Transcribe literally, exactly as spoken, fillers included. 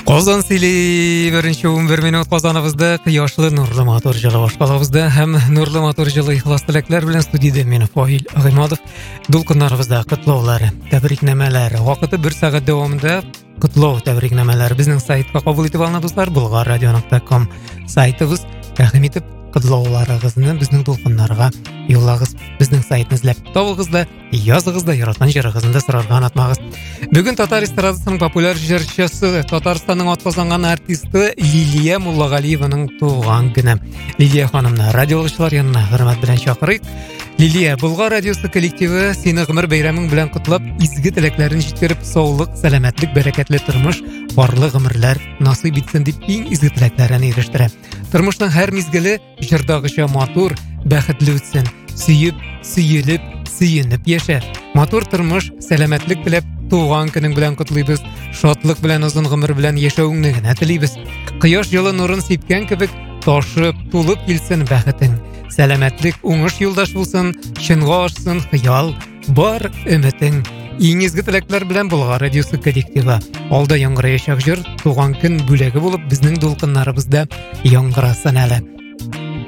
Qozon sili birinchi o'n bir minut qozonimizda quyoshli nurli motor jala boshqalarımizda ham nurli motor jala ixlos tilaklar bilan studiyada men Foil Ag'imodov Dulqinlarimizda qutlovlari, tabriknomalari vaqti bir soat davomida qutlov tabriknomalari bizning saytga qabul etib olinadi do'stlar. bulg'or radio nuqta com saytimiz taqdim etib qutlovlaringizni bizning to'lqinlarga yo'llag'iz. Bizning saytni izlab topingizda, yozingizda, yaratgan jeringizni sirarga anlatmag'iz. Bugun Tatar estradasining populyar ijrochisi, Tataristonning otqozongan artisti Liliya Mullag'aliyevaning tug'ilgan kuni. Liliya xonimni radiochilar yanına hurmat bilan chaqirib. Liliya, Bulg'or radiosi kollektivi seni g'umir bayraming bilan qutlab, izgi tilaklarini yetkazib, sog'lik, salomatlik, barakatli turmush, borliq umrlar nasib etsin deb eng izgi tilaklarini erishtiradi. Turmushning har mezgili jirdog'icha motor, baxtli o'tsin. Suyib, suyilib, suyunib yasha. Motor turmush, salomatlik tilab, tug'ilgan kuning bilan qutlaymiz. Shodlik bilan uzun umr bilan yashashingni tilaymiz. Quyosh yo'li nurini sepgan kabi toshib, to'lib kelsin baxting. Salomatlik o'ng'ish yo'ldosh bo'lsin, shing'a oshsin xiyol, bor umiding. Eng ezgi tilaklar bilan Bulg'or radiosi kollektivi olda yangrayashaq jir tug'ilgan kun bo'lagi bo'lib bizning to'lqinlarimizda yangrasin hali.